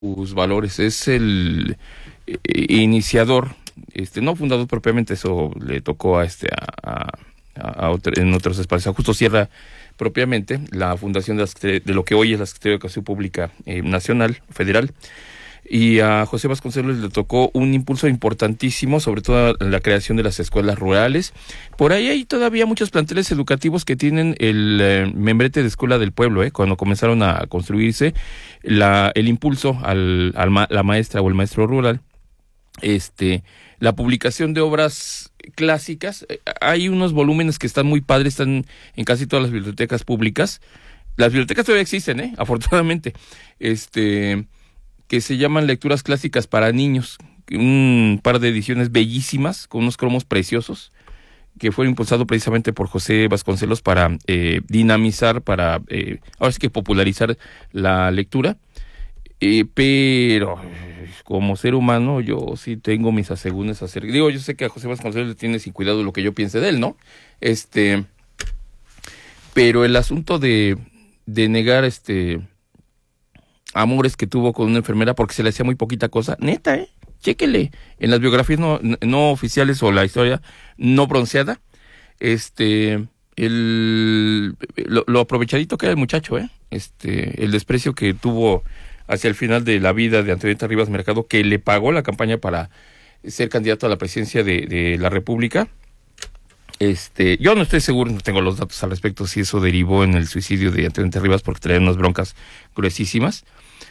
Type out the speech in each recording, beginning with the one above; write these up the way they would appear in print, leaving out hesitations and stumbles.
sus valores, es el iniciador, no fundador propiamente, eso le tocó en otros espacios, a Justo Sierra propiamente, la fundación de lo que hoy es la Secretaría de Educación Pública Nacional, Federal, y a José Vasconcelos le tocó un impulso importantísimo, sobre todo en la creación de las escuelas rurales. Por ahí hay todavía muchos planteles educativos que tienen el membrete de escuela del pueblo, cuando comenzaron a construirse, el impulso la maestra o el maestro rural, la publicación de obras clásicas. Hay unos volúmenes que están muy padres, están en casi todas las bibliotecas públicas. Las bibliotecas todavía existen, afortunadamente, que se llaman Lecturas Clásicas para Niños, un par de ediciones bellísimas, con unos cromos preciosos, que fue impulsado precisamente por José Vasconcelos para dinamizar, ahora sí que popularizar la lectura. Pero como ser humano yo sí tengo mis asegúnes acerca. Yo sé que a José Vasconcelos le tiene sin cuidado lo que yo piense de él, ¿no? Pero el asunto de negar amores que tuvo con una enfermera porque se le hacía muy poquita cosa, neta, chéquele en las biografías no oficiales o la historia no bronceada, lo aprovechadito que era el muchacho, el desprecio que tuvo hacia el final de la vida de Antonieta Rivas Mercado, que le pagó la campaña para ser candidato a la presidencia de la República. Yo no estoy seguro, no tengo los datos al respecto, si eso derivó en el suicidio de Antonieta Rivas, porque traía unas broncas gruesísimas.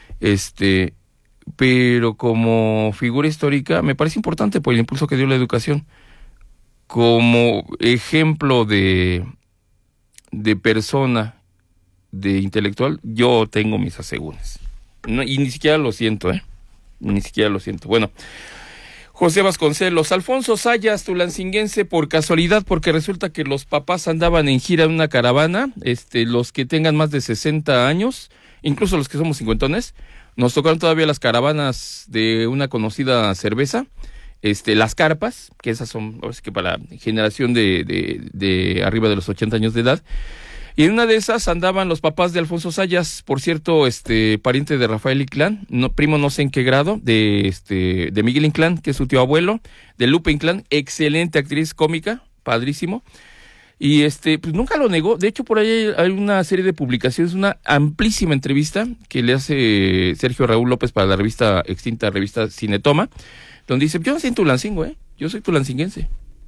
Pero como figura histórica me parece importante por el impulso que dio la educación. Como ejemplo de persona, de intelectual, yo tengo mis asegúnes. No, y ni siquiera lo siento, ni siquiera lo siento. Bueno, José Vasconcelos, Alfonso Sayas, tulancinguense por casualidad, porque resulta que los papás andaban en gira en una caravana, los que tengan más de 60 años, incluso los que somos cincuentones, nos tocaron todavía las caravanas de una conocida cerveza, las carpas, que esas son, ahora sí que para generación de arriba de los 80 años de edad. Y en una de esas andaban los papás de Alfonso Sayas, por cierto, pariente de Rafael Inclán, primo no sé en qué grado, de Miguel Inclán, que es su tío abuelo, de Lupe Inclán, excelente actriz cómica, padrísimo. Y pues nunca lo negó. De hecho, por ahí hay una serie de publicaciones, una amplísima entrevista que le hace Sergio Raúl López para la extinta revista Cinetoma, donde dice: yo no soy tulancingo, yo soy tulancinguense.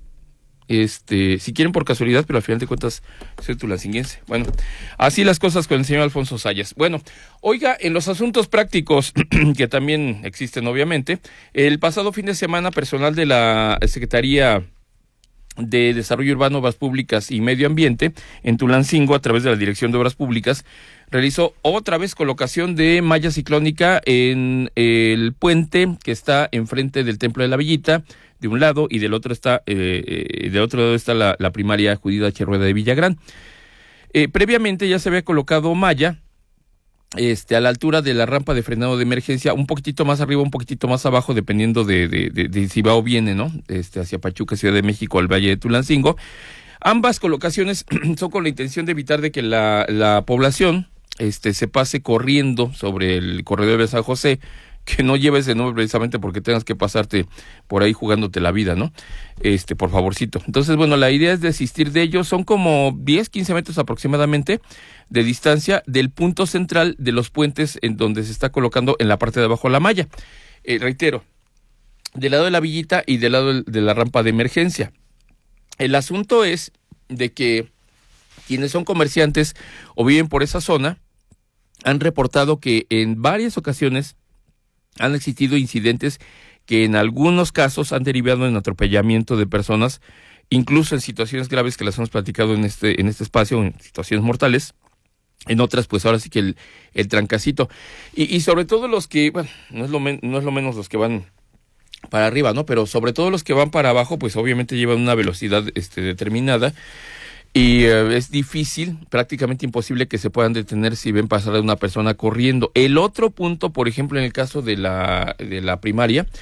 Si quieren por casualidad, pero al final de cuentas soy tulancinguense. Bueno, así las cosas con el señor Alfonso Sayas. Bueno, oiga, en los asuntos prácticos que también existen obviamente, el pasado fin de semana personal de la Secretaría de Desarrollo Urbano, Obras Públicas y Medio Ambiente en Tulancingo, a través de la Dirección de Obras Públicas, realizó otra vez colocación de malla ciclónica en el puente que está enfrente del Templo de la Villita, de un lado, y del otro está la primaria Judith H. Rueda de Villagrán. Previamente ya se había colocado malla a la altura de la rampa de frenado de emergencia, un poquitito más arriba, un poquitito más abajo, dependiendo de si va o viene, ¿no? Hacia Pachuca, Ciudad de México, al Valle de Tulancingo. Ambas colocaciones son con la intención de evitar de que la población se pase corriendo sobre el corredor de San José, que no lleve ese nombre precisamente porque tengas que pasarte por ahí jugándote la vida, ¿no? Por favorcito. Entonces, bueno, la idea es desistir de ellos. Son como 10, 15 metros aproximadamente de distancia del punto central de los puentes en donde se está colocando en la parte de abajo la malla. Reitero, del lado de la Villita y del lado de la rampa de emergencia. El asunto es de que quienes son comerciantes o viven por esa zona han reportado que en varias ocasiones han existido incidentes que en algunos casos han derivado en atropellamiento de personas, incluso en situaciones graves que las hemos platicado en este espacio, en situaciones mortales. En otras, pues ahora sí que el trancacito. Y sobre todo los que, bueno, no es lo menos los que van para arriba, ¿no? Pero sobre todo los que van para abajo, pues obviamente llevan una velocidad determinada. Y es difícil, prácticamente imposible que se puedan detener si ven pasar a una persona corriendo. El otro punto, por ejemplo, en el caso de la primaria,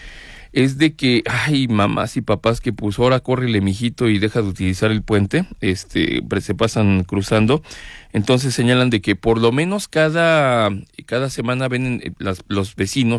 es de que, ay, mamás y papás que pues ahora córrele, mijito, y deja de utilizar el puente, se pasan cruzando. Entonces señalan de que por lo menos cada semana ven los vecinos